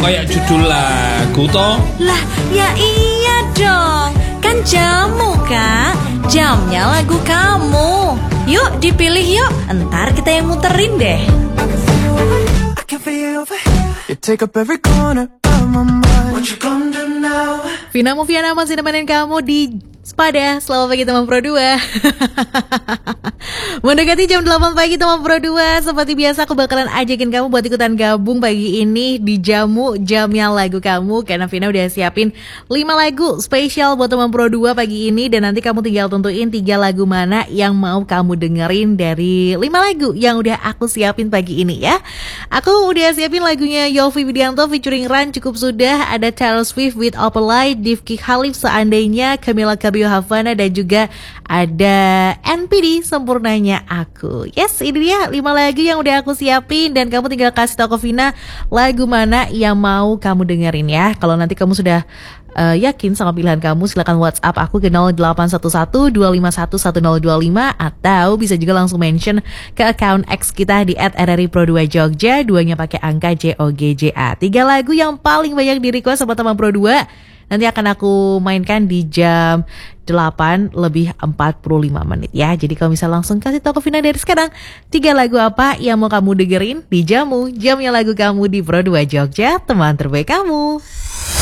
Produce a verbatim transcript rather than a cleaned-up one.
kayak judul lagu toh. Lah, ya iya dong. Kan jamu, Kak. Jamnya lagu kamu. Yuk dipilih yuk. Entar kita yang muterin deh. Vina Moviana masih nemenin kamu di Spada. Selamat pagi teman Pro dua. Mendekati jam delapan pagi teman Pro dua. Seperti biasa aku bakalan ajakin kamu buat ikutan gabung pagi ini di Jamu Jamnya Lagu Kamu. Karena Vina udah siapin lima lagu spesial buat teman Pro dua pagi ini. Dan nanti kamu tinggal tentuin tiga lagu mana yang mau kamu dengerin dari lima lagu yang udah aku siapin pagi ini ya. Aku udah siapin lagunya Yovie Widianto featuring Ran Cukup Sudah. Ada Taylor Swift with Open Light, Rifqi Khalif Seandainya, Camila Cabello Havana, dan juga ada N P D Sempurnanya Aku. Yes, ini dia lima lagu yang udah aku siapin. Dan kamu tinggal kasih tau ke Vina lagu mana yang mau kamu dengerin ya. Kalau nanti kamu sudah uh, yakin sama pilihan kamu, silakan WhatsApp aku ke nol delapan satu satu dua lima satu satu nol dua lima. Atau bisa juga langsung mention ke account X kita di at R R I Pro dua Jogja. Duanya pakai angka J O G J A. Tiga lagu yang paling banyak di request sama teman Pro dua nanti akan aku mainkan di jam delapan lebih empat puluh lima menit ya. Jadi kalau bisa langsung kasih tau ke Vina dari sekarang tiga lagu apa yang mau kamu dengerin di Jamu Jamnya Lagu Kamu di Pro dua Jogja, teman terbaik kamu.